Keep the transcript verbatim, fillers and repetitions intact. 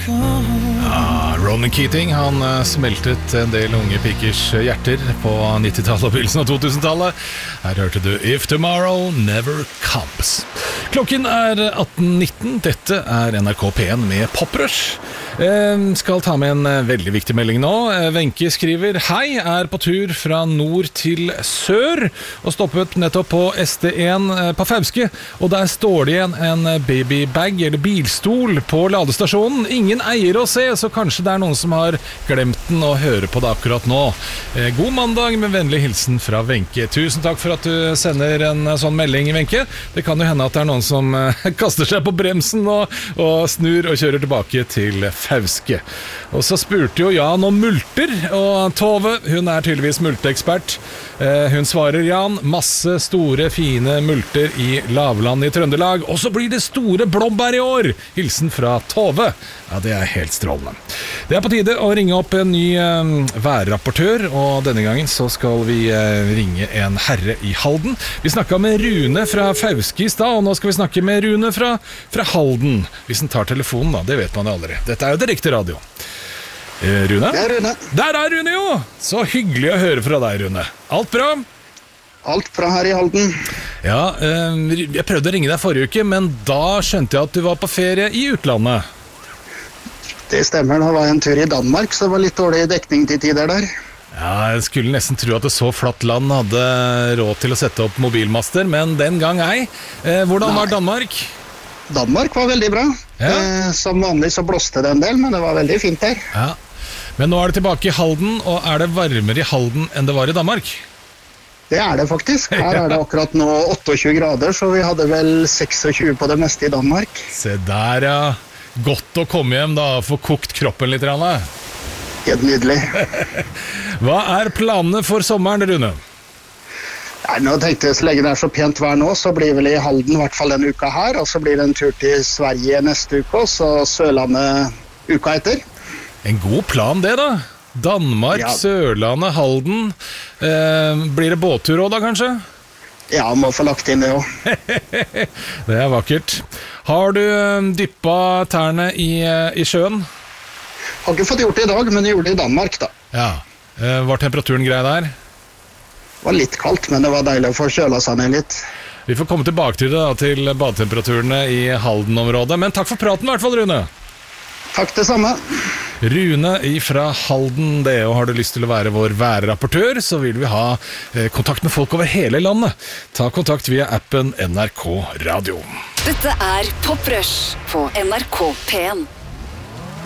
Ja, Ronan Keating, han smeltet en del unge pikers hjerter på nittitallet og begynnelsen av to-tusentallet. Her hørte du If Tomorrow Never Comes. Klokken er atten nitten. Dette er N R K P en med Poprush. Eh, skal ta med en veldig viktig melding nå. Wenche skriver: Hei, er på tur fra nord til sør og stoppet nettopp på S D en på Fauske, og der står det igjen en babybag eller bilstol på ladestasjonen. Ingen eier å se, så kanskje det er noen som har glemt den og hører på det akkurat nå. Eh, god mandag med vennlig hilsen fra Wenche. Tusen takk for at du sender en sånn melding, Wenche. Det kan jo hende at det er noen som eh, kaster seg på bremsen og, og snur og kjører tilbake til Fauske. Og så spurte jo Jan om multer, og Tove, hun er tydeligvis multeekspert. Eh, hun svarer Jan, masse store, fine multer i lavland i Trøndelag, og så blir det store blåbær i år. Hilsen fra Tove. Ja, det er helt strålende. Det er på tide å ringe opp en ny eh, værrapportør, og denne gangen så skal vi eh, ringe en herre i Halden. Vi snakket med Rune fra Fauske i stad, og nå skal vi snakke med Rune fra, fra Halden. Hvis han tar telefonen da, det vet man aldri. Dette er jo direkte radio. Eh, Rune? Det er Rune. Der er Rune jo! Så hyggelig å høre fra deg, Rune. Alt bra? Alt bra her i Halden. Ja, eh, jeg prøvde å ringe deg forrige uke, men da skjønte jeg at du var på ferie i utlandet. Det stemmer, det var en tur i Danmark, så det var litt dårlig dekning til tider der. Ja, jeg skulle nesten tro at det så flatt land hadde råd til å sette opp mobilmaster, men den gang ei. Eh, hvordan Nei. var Danmark? Danmark var veldig bra. Ja. Eh, som vanlig så blåste det en del, men det var veldig fint der. Ja, men nå er det tilbake i Halden, og er det varmere i Halden enn det var i Danmark? Det er det faktisk. Her er det akkurat nå tjueåtte grader, så vi hadde vel tjueseks på det meste i Danmark. Se der, ja. Godt å komme hjem da, og få kokt kroppen litt. Rane. Helt nydelig. Hva er planene for sommeren, Rune? Nei, nå tenkte jeg, så lenge det er så pent vær nå, så blir vel i Halden i hvert fall denne uka her, og så blir det en tur til Sverige neste uke, og så Sørlandet uka etter. En god plan det da. Danmark, Ja. Sørlandet, Halden. Eh, blir det båttur også da, kanskje? Ja, må få lagt inn det også. Det er vakkert. Har du eh, dyppet tærne i, eh, i sjøen? Har ikke fått gjort det i dag, men jeg gjorde det i Danmark da. Ja. Eh, var temperaturen grei der? Det var litt kaldt, men det var deilig å få kjøla seg ned litt. Vi får komme tilbake til det da, til badetemperaturene i Halden-området. Men takk for praten i hvert fall, Rune. Takk det samme. Rune fra Halden, det, og har du lyst til å være vår værrapportør, så vil vi ha eh, kontakt med folk over hele landet. Ta kontakt via appen N R K Radio. Dette er Poprush på N R K P en.